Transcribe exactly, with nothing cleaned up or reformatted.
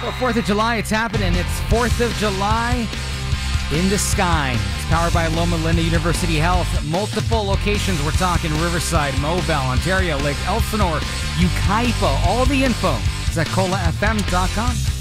Well, fourth of July, it's happening. It's fourth of July in the sky. It's powered by Loma Linda University Health. Multiple locations. We're talking Riverside, Mobile, Ontario, Lake Elsinore, Ukaipa. All the info is at cola f m dot com.